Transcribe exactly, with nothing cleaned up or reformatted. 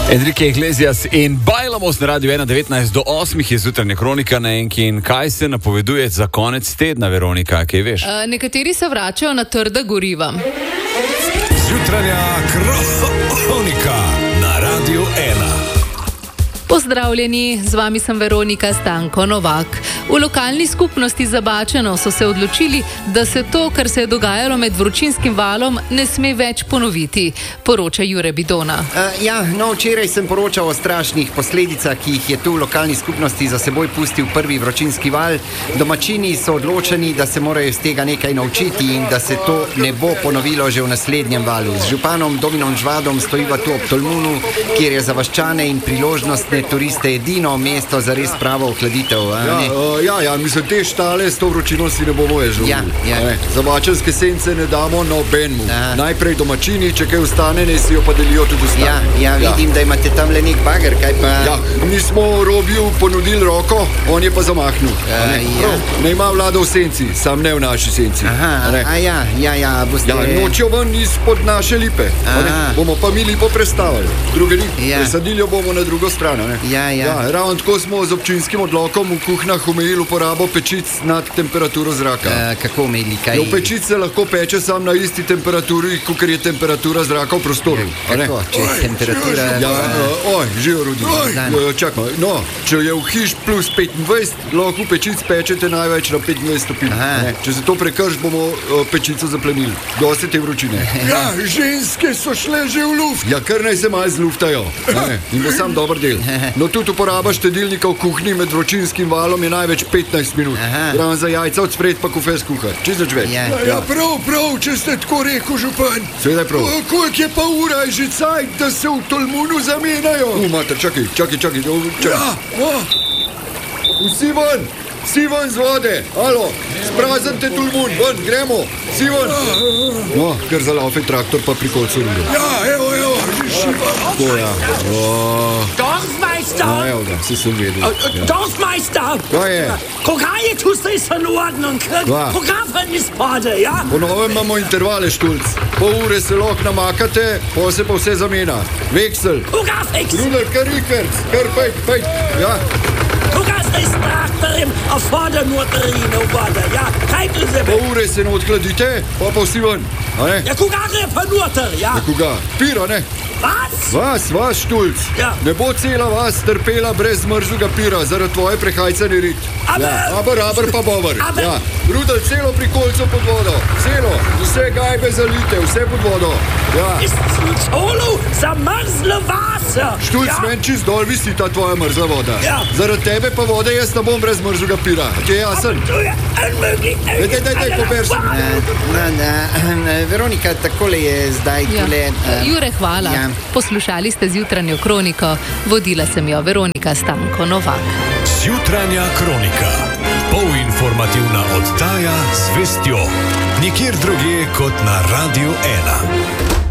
Enrique Iglesias in Bailamos na Radio ena devetnajst do osmih je jutranja kronika na Enki. In kaj se napoveduje za konec tedna, Veronika, kaj veš? Uh, nekateri se vračajo na trda goriva. Jutranja kronika na Radio ena. Pozdravljeni, z vami sem Veronika Stanko Novak. V lokalni skupnosti Zabačeno so se odločili, da se to, kar se je dogajalo med vročinskim valom, ne sme več ponoviti, poroča Jure Bidona. Uh, ja, no, včeraj sem poročal o strašnih posledicah, ki jih je tu v lokalni skupnosti za seboj pustil prvi vročinski val. Domačini so odločeni, da se morajo iz tega nekaj naučiti in da se to ne bo ponovilo že v naslednjem valu. Z županom Dominom Žvadom stojiva tu ob Tolmunu, kjer je za vaščane in priložnostne turiste edino mesto za res pravo ohladitev. Ja, uh, ja, ja, mislim, te štale s to vročino si ne bomo več želeli. Ja, ja. Zabačenske sence ne damo nobenmu. Najprej domačini, če kaj ostane, ne si jo pa delijo tudi ostane. Ja, ja, vidim, ja. Da imate tam le nek bager, kaj pa... Ja, mi smo Robiju ponudili roko, on je pa zamahnil. Uh, ne, ja. ne ima vlada v senci, sam ne v naši senci. Aha, a ja, ja, ja, boste... Ja, nočijo ven izpod naše lipe. Bomo pa mi lipo prestavili. Druge ni, ja. Presadili jo bomo na drugo stran. Ja, ja. Ja, ravno tako smo z občinskim odlokom v kuhnah omejili uporabo pečic nad temperaturo zraka. Uh, kako omejili, kaj? Jo, pečic se lahko peče sam na isti temperaturi, kakor je temperatura zraka v prostoru. Ja, kako? Če je temperatura... Ja, uh, oj, živo Rudi. Uh, čakaj, no, če je v hiš plus petindvajset, lahko pečic pečete največ na petindvajset stopinj. Če se to prekrš, bomo uh, pečico zaplenili. Dosti te vročine. Ja, ženske so šle že v luft. Ja, kar naj se malo zluftajo. In bo sam dober del. No, tudi uporaba štedilnika v kuhinji med vročinskim valom je največ petnajst minut. Ravno za jajca od spred pa kufe skuhati. Čez več več. Ja. Ja, prav, prav, če ste tako rekel, župan. Seveda je prav. Koliko je pa ura, je že cajt, da se v Tolmunu zamenjajo? U, mater, čakaj, čakaj, čakaj. čakaj. Ja, oh. Vsi ven, vsi ven z vode. Alo, spraznite Tolmun, ven, gremo. Vsi ven. No, ker zalaufe traktor pa pri kolcu rude. Ja, evo, evo, že šiva. To ja. Oh. Dorfmeister! Ah, ja, da, si sem vedel. Ja. Dorfmeister! Kaj je? Koga je tu zdaj in ordnung? Koga ven izpade, ja? Po novem imamo intervale, Štulc. Pol ure se lahko namakate, pol se pa vse zamena. Veksel. Koga veksel? Rudel, kar rikerc, kar pejt, pejt. Ja. Koga zdaj s traktorjem, a voda noter in v voda, ja? Kaj tu se... Pol ure se ne odhladite, pa pa vsi ven. Ja, koga gre pa noter, ja? Ja, koga? Pira, ne? Vas? Vas, vas, Štulc. Ja. Ne bo cela vas trpela brez mrzlega pira, zaradi tvoje prehajcane rit. Aber... Ja, aber, aber pa bover. Aber... Ja. Rudel, celo pri kolcu pod vodo. Celo. Vse gajbe zalite, vse pod vodo. Ja. Ist zu colo zamrzle Wasser. Štulc, ja. Men čist dol visi ta tvoja mrzla voda. Ja. Zaradi tebe pa vode jaz ne bom brez mrzlega pira. Ti je jasen? To je unmöglich. Daj, daj, daj, daj, pober se. Veronika, takole je zdaj Ja. tule... Uh, Jure, hvala. Ja. Poslušali ste zjutranjo kroniko. Vodila sem jo Veronika Stanko Novak. Jutranja kronika. Polinformativna oddaja z vestjo. Nikjer drugje kot na Radio ena.